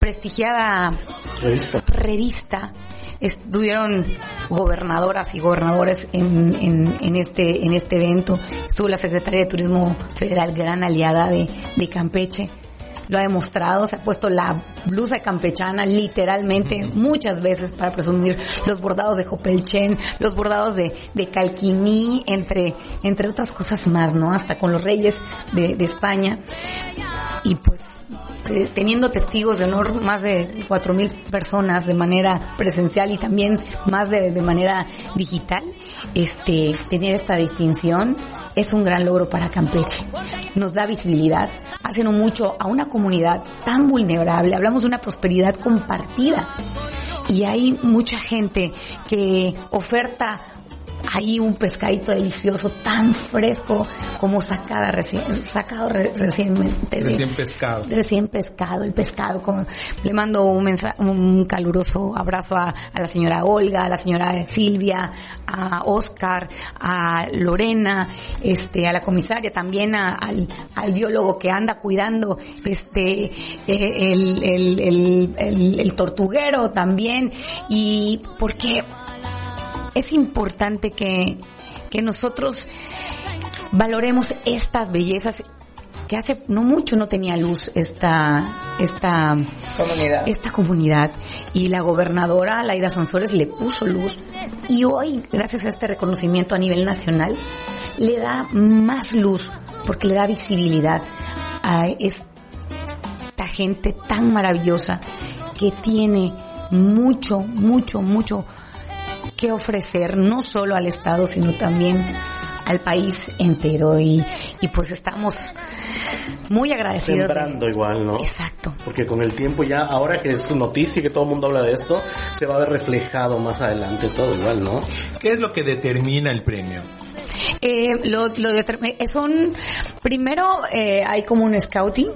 prestigiada revista. Estuvieron gobernadoras y gobernadores en este evento. Estuvo la Secretaría de Turismo Federal, gran aliada de Campeche. Lo ha demostrado, se ha puesto la blusa campechana literalmente muchas veces para presumir los bordados de Jopelchen, los bordados de Calquiní, entre otras cosas más, ¿no? Hasta con los reyes de España. Y pues teniendo testigos de honor, más de 4,000 personas de manera presencial y también más de manera digital, tener esta distinción es un gran logro para Campeche. Nos da visibilidad, hace no mucho a una comunidad tan vulnerable. Hablamos de una prosperidad compartida y hay mucha gente que oferta ahí un pescadito delicioso tan fresco como sacado recientemente. Recién pescado, el pescado. Le mando un caluroso abrazo a la señora Olga, a la señora Silvia, a Oscar, a Lorena, a la comisaria, también al biólogo que anda cuidando el tortuguero también. Y porque es importante que nosotros valoremos estas bellezas que hace no mucho no tenía luz esta comunidad, y la gobernadora Laida Sansores le puso luz, y hoy, gracias a este reconocimiento a nivel nacional, le da más luz porque le da visibilidad a esta gente tan maravillosa que tiene mucho que ofrecer, no solo al Estado, sino también al país entero. Y pues estamos muy agradecidos. Sembrando igual, ¿no? Exacto. Porque con el tiempo ya, ahora que es noticia y que todo el mundo habla de esto, se va a ver reflejado más adelante todo igual, ¿no? ¿Qué es lo que determina el premio? Primero hay como un scouting.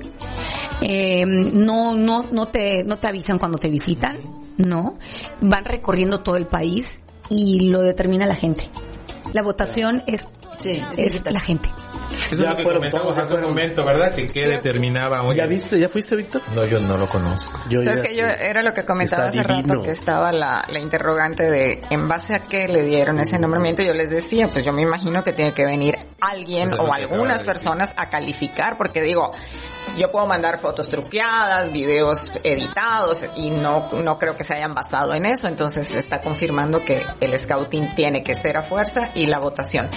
No te avisan cuando te visitan, no. Van recorriendo todo el país y lo determina la gente. La votación es la gente. Eso es lo que comentamos hace un momento, ¿verdad? ¿Qué determinaba? Oye, ¿Ya fuiste, Víctor? No, yo no lo conozco. ¿Sabes que yo era lo que comentaba hace rato, que estaba la interrogante de en base a qué le dieron ese nombramiento? Yo les decía, pues yo me imagino que tiene que venir alguien o algunas personas a calificar, porque digo, yo puedo mandar fotos truqueadas, videos editados, y no creo que se hayan basado en eso. Entonces se está confirmando que el scouting tiene que ser a fuerza y la votación.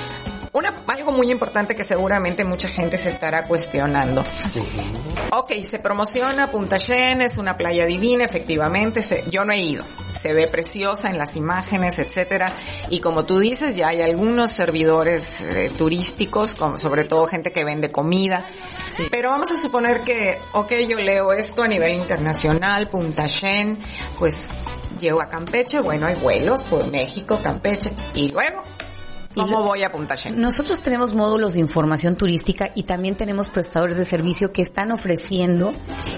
Algo muy importante que seguramente mucha gente se estará cuestionando. Okay, se promociona Punta Xén, es una playa divina, efectivamente, yo no he ido. Se ve preciosa en las imágenes, etcétera, y como tú dices, ya hay algunos servidores turísticos, sobre todo gente que vende comida. Sí. Pero vamos a suponer que, yo leo esto a nivel internacional, Punta Xén, pues llego a Campeche, bueno, hay vuelos por México, Campeche, y luego ¿cómo voy a Punta Xén? Nosotros tenemos módulos de información turística y también tenemos prestadores de servicio que están ofreciendo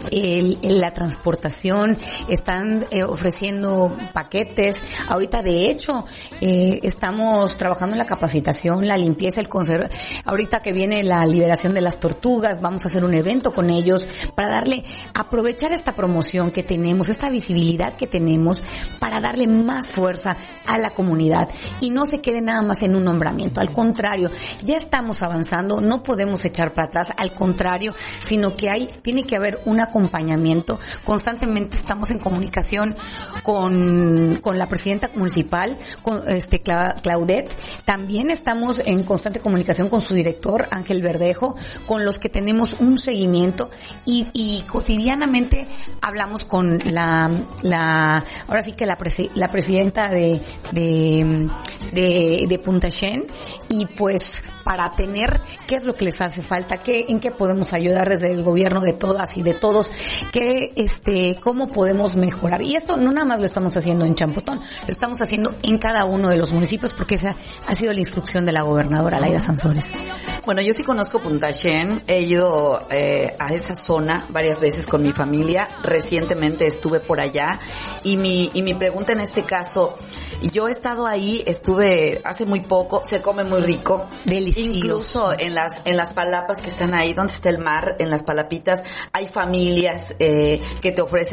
la transportación, están ofreciendo paquetes. Ahorita, de hecho, estamos trabajando en la capacitación, la limpieza, ahorita que viene la liberación de las tortugas, vamos a hacer un evento con ellos para aprovechar esta promoción que tenemos, esta visibilidad que tenemos, para darle más fuerza a la comunidad y no se quede nada más en un nombramiento. Al contrario, ya estamos avanzando, no podemos echar para atrás, al contrario, sino que tiene que haber un acompañamiento. Constantemente estamos en comunicación con la presidenta municipal, con Claudette. También estamos en constante comunicación con su director, Ángel Verdejo, con los que tenemos un seguimiento y cotidianamente hablamos con ahora sí que la presidenta de Punta Xén, y pues para tener qué es lo que les hace falta, en qué podemos ayudar desde el gobierno de todas y de todos, cómo podemos mejorar. Y esto no nada más lo estamos haciendo en Champotón, lo estamos haciendo en cada uno de los municipios, porque esa ha sido la instrucción de la gobernadora Laida Sansores. Bueno, yo sí conozco Punta Shen, he ido a esa zona varias veces con mi familia, recientemente estuve por allá y mi pregunta en este caso, yo he estado ahí, estuve hace muy poco, se come muy rico, delicioso. Incluso en las palapas que están ahí, donde está el mar, en las palapitas, hay familias que te ofrecen